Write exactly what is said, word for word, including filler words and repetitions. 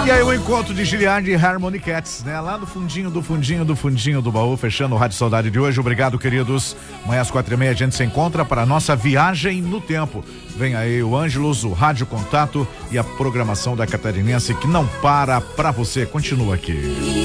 E aí o encontro de Giliard e Harmony Cats, né? Lá no fundinho, do fundinho, do fundinho do baú, fechando o Rádio Saudade de hoje. Obrigado, queridos. Amanhã às quatro e meia a gente se encontra para a nossa viagem no tempo. Vem aí o Ângelos, o Rádio Contato e a programação da Catarinense que não para pra você. Continua aqui.